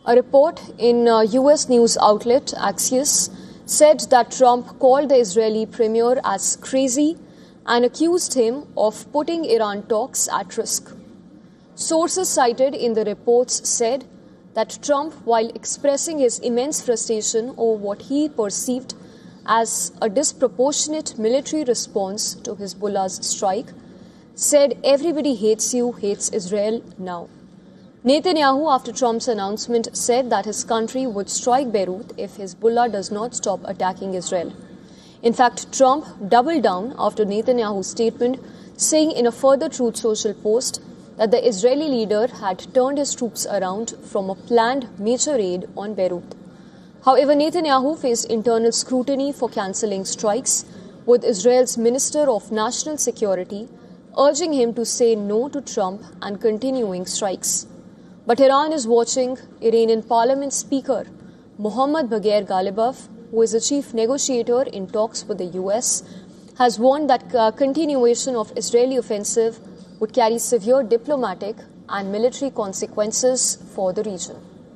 A report in U.S. news outlet Axios said that Trump called the Israeli premier as crazy and accused him of putting Iran talks at risk. Sources cited in the reports said that Trump, while expressing his immense frustration over what he perceived as a disproportionate military response to Hezbollah's strike, said everybody hates you, hates Israel now. Netanyahu, after Trump's announcement, said that his country would strike Beirut if Hezbollah does not stop attacking Israel. In fact, Trump doubled down after Netanyahu's statement, saying in a further Truth Social post that the Israeli leader had turned his troops around from a planned major raid on Beirut. However, Netanyahu faced internal scrutiny for cancelling strikes, with Israel's Minister of National Security urging him to say no to Trump and continuing strikes. But Iran is watching. Iranian Parliament Speaker Mohammad Bagher Ghalibaf, who is the chief negotiator in talks with the US, has warned that continuation of Israeli offensive would carry severe diplomatic and military consequences for the region.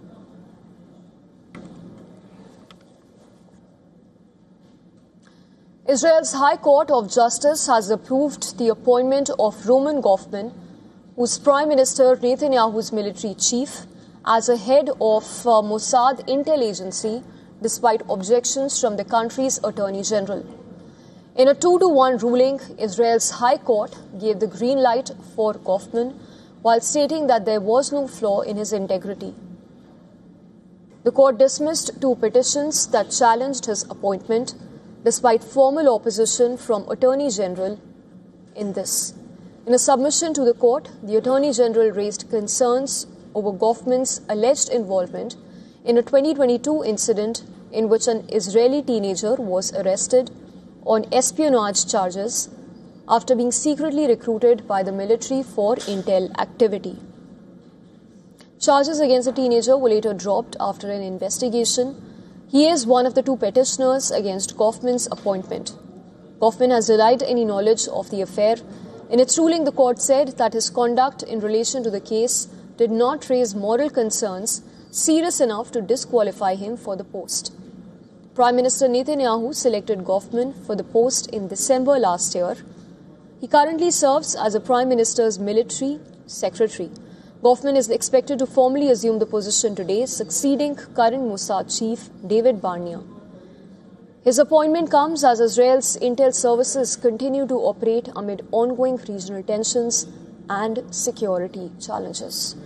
Israel's High Court of Justice has approved the appointment of Roman Goffman, who's Prime Minister Netanyahu's military chief, as a head of Mossad intel agency, despite objections from the country's Attorney General. In a 2-1 ruling, Israel's High Court gave the green light for Goffman, while stating that there was no flaw in his integrity. The court dismissed 2 petitions that challenged his appointment, despite formal opposition from Attorney General in this. In a submission to the court, the Attorney General raised concerns over Goffman's alleged involvement in a 2022 incident in which an Israeli teenager was arrested on espionage charges after being secretly recruited by the military for intel activity. Charges against the teenager were later dropped after an investigation. He is one of the 2 petitioners against Goffman's appointment. Goffman has denied any knowledge of the affair. In its ruling, the court said that his conduct in relation to the case did not raise moral concerns serious enough to disqualify him for the post. Prime Minister Netanyahu selected Goffman for the post in December last year. He currently serves as the Prime Minister's military secretary. Goffman is expected to formally assume the position today, succeeding current Mossad chief David Barnea. His appointment comes as Israel's intel services continue to operate amid ongoing regional tensions and security challenges.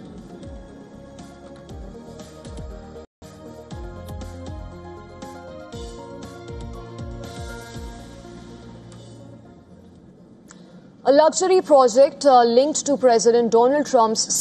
A luxury project linked to President Donald Trump's